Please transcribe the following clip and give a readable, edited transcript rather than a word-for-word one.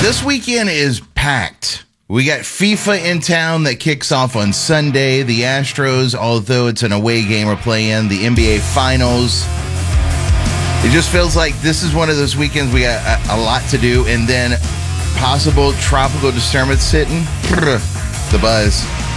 This weekend is packed. We got FIFA in town that kicks off on Sunday. The Astros, although it's an away game, are playing the NBA Finals. It just feels like this is one of those weekends we got a lot to do, and then possible tropical disturbance hitting. The buzz.